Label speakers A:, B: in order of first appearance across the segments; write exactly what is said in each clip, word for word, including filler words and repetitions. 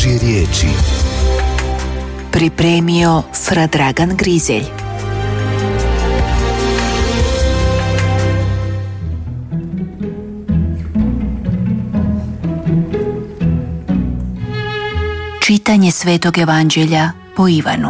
A: Božje riječi.
B: Pripremio Fra Dragan Grizelj. Čitanje Svetog Evanđelja po Ivanu.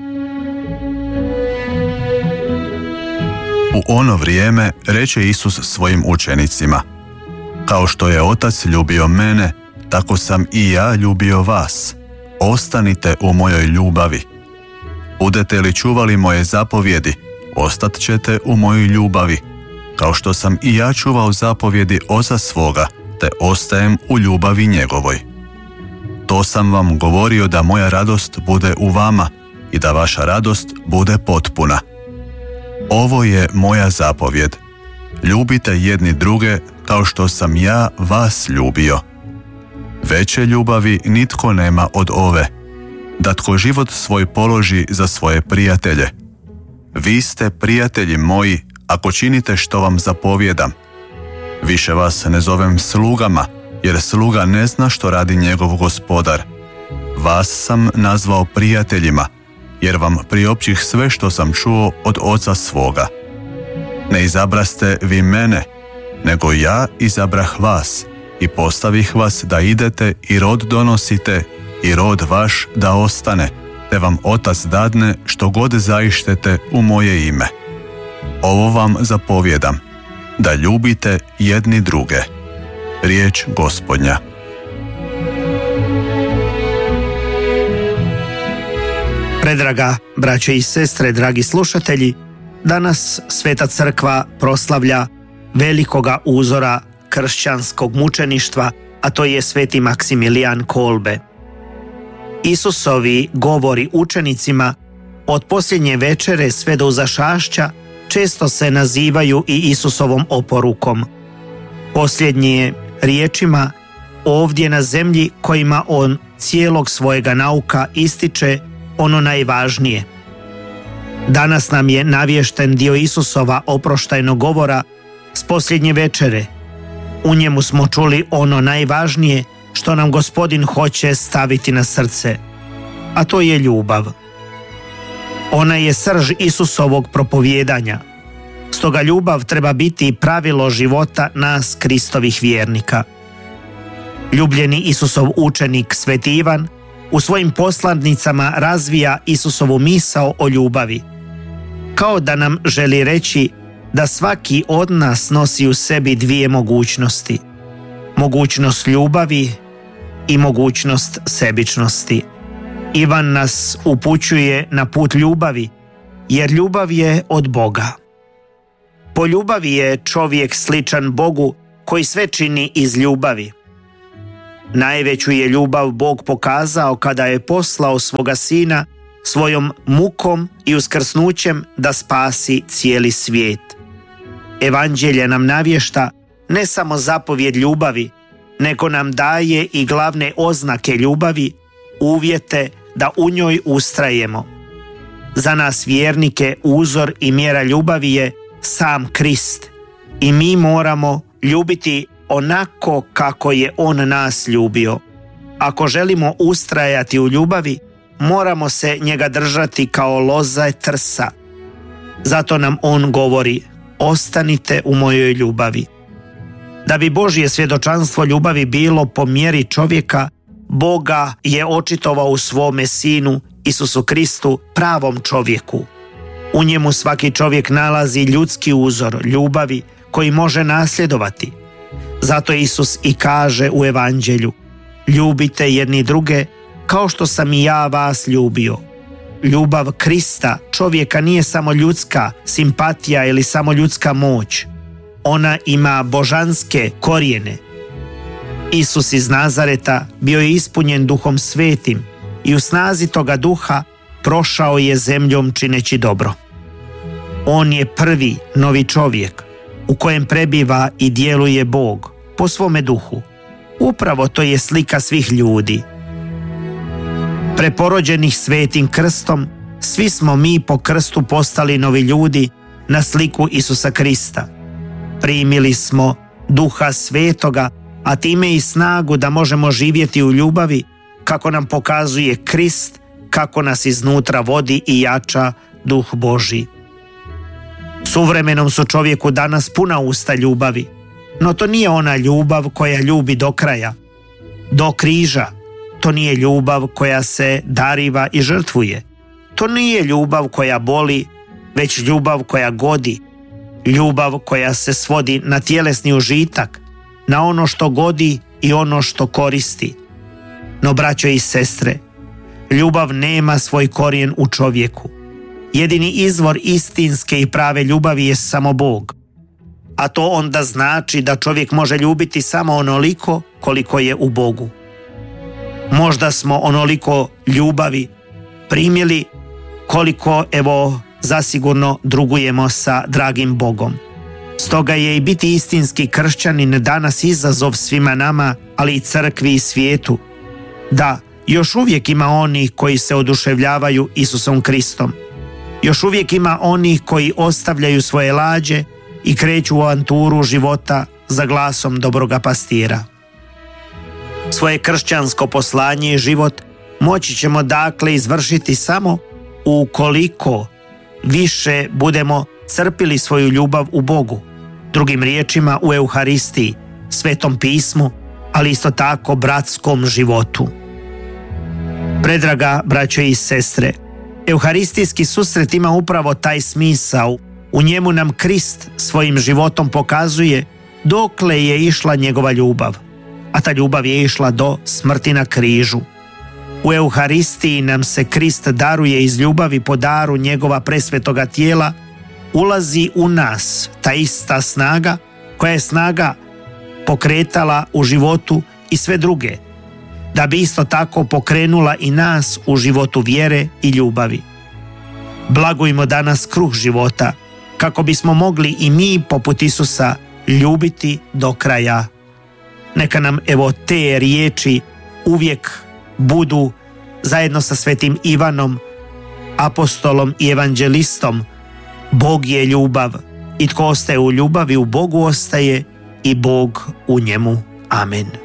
C: U ono vrijeme reče Isus svojim učenicima: Kao što je Otac ljubio mene, tako sam i ja ljubio vas. Ostanite u mojoj ljubavi. Budete li čuvali moje zapovjedi, ostat ćete u mojoj ljubavi, kao što sam i ja čuvao zapovjedi Oca svoga, te ostajem u ljubavi njegovoj. To sam vam govorio da moja radost bude u vama i da vaša radost bude potpuna. Ovo je moja zapovjed. Ljubite jedni druge kao što sam ja vas ljubio. Veće ljubavi nitko nema od ove, da tko život svoj položi za svoje prijatelje. Vi ste prijatelji moji ako činite što vam zapovjedam. Više vas ne zovem slugama, jer sluga ne zna što radi njegov gospodar. Vas sam nazvao prijateljima, jer vam priopćih sve što sam čuo od Oca svoga. Ne izabraste vi mene, nego ja izabrah vas i postavih vas da idete i rod donosite i rod vaš da ostane, te vam Otac dadne što god zaištete u moje ime. Ovo vam zapovjedam, da ljubite jedni druge. Riječ Gospodnja.
D: Predraga braće i sestre, dragi slušatelji, danas Sveta Crkva proslavlja velikoga uzora kršćanskog mučeništva, a to je sveti Maksimilijan Kolbe. Isusovi govori učenicima od posljednje večere sve do uzašašća često se nazivaju i Isusovom oporukom. Posljednje riječima ovdje na zemlji kojima on cijelog svojega nauka ističe ono najvažnije. Danas nam je navješten dio Isusova oproštajnog govora s posljednje večere. U njemu smo čuli ono najvažnije što nam Gospodin hoće staviti na srce, a to je ljubav. Ona je srž Isusovog propovijedanja. Stoga ljubav treba biti pravilo života nas Kristovih vjernika. Ljubljeni Isusov učenik Sveti Ivan u svojim poslanicama razvija Isusovu misao o ljubavi, kao da nam želi reći da svaki od nas nosi u sebi dvije mogućnosti: mogućnost ljubavi i mogućnost sebičnosti. Ivan nas upućuje na put ljubavi, jer ljubav je od Boga. Po ljubavi je čovjek sličan Bogu koji sve čini iz ljubavi. Najveću je ljubav Bog pokazao kada je poslao svoga sina svojom mukom i uskrsnućem da spasi cijeli svijet. Evanđelje nam navješta ne samo zapovjed ljubavi, nego nam daje i glavne oznake ljubavi, uvjete da u njoj ustrajemo. Za nas vjernike uzor i mjera ljubavi je sam Krist i mi moramo ljubiti onako kako je on nas ljubio. Ako želimo ustrajati u ljubavi, moramo se njega držati kao loza trsa. Zato nam on govori: ostanite u mojoj ljubavi. Da bi Božje svjedočanstvo ljubavi bilo po mjeri čovjeka, Boga je očitovao u svome Sinu Isusu Kristu, pravom čovjeku. U njemu svaki čovjek nalazi ljudski uzor ljubavi koji može nasljedovati. Zato Isus i kaže u Evanđelju: ljubite jedni druge kao što sam i ja vas ljubio. Ljubav Krista čovjeka nije samo ljudska simpatija ili samo ljudska moć. Ona ima božanske korijene. Isus iz Nazareta bio je ispunjen Duhom Svetim i u snazi toga duha prošao je zemljom čineći dobro. On je prvi novi čovjek u kojem prebiva i djeluje Bog po svome duhu. Upravo to je slika svih ljudi. Preporođenih svetim krstom, svi smo mi po krstu postali novi ljudi na sliku Isusa Krista. Primili smo Duha Svetoga, a time i snagu da možemo živjeti u ljubavi kako nam pokazuje Krist, kako nas iznutra vodi i jača Duh Božji. Suvremenom su čovjeku danas puna usta ljubavi, no to nije ona ljubav koja ljubi do kraja, do križa. To nije ljubav koja se dariva i žrtvuje. To nije ljubav koja boli, već ljubav koja godi. Ljubav koja se svodi na tjelesni užitak, na ono što godi i ono što koristi. No, braćo i sestre, ljubav nema svoj korijen u čovjeku. Jedini izvor istinske i prave ljubavi je samo Bog. A to onda znači da čovjek može ljubiti samo onoliko koliko je u Bogu. Možda smo onoliko ljubavi primili koliko, evo, zasigurno drugujemo sa dragim Bogom. Stoga je i biti istinski kršćanin danas izazov svima nama, ali i crkvi i svijetu, da još uvijek ima onih koji se oduševljavaju Isusom Kristom. Još uvijek ima onih koji ostavljaju svoje lađe i kreću u avanturu života za glasom dobroga pastira. Svoje kršćansko poslanje i život moći ćemo dakle izvršiti samo ukoliko više budemo crpili svoju ljubav u Bogu, drugim riječima u Euharistiji, Svetom pismu, ali isto tako bratskom životu. Predraga braćo i sestre, Euharistijski susret ima upravo taj smisao. U njemu nam Krist svojim životom pokazuje dokle je išla njegova ljubav, a ta ljubav je išla do smrti na križu. U Euharistiji nam se Krist daruje iz ljubavi po daru njegova presvetoga tijela, ulazi u nas ta ista snaga koja je snaga pokretala u životu i sve druge, da bi isto tako pokrenula i nas u životu vjere i ljubavi. Blagujmo danas kruh života, kako bismo mogli i mi poput Isusa ljubiti do kraja. Neka nam evo te riječi uvijek budu zajedno sa svetim Ivanom, apostolom i evanđelistom: Bog je ljubav i tko ostaje u ljubavi u Bogu ostaje i Bog u njemu. Amen.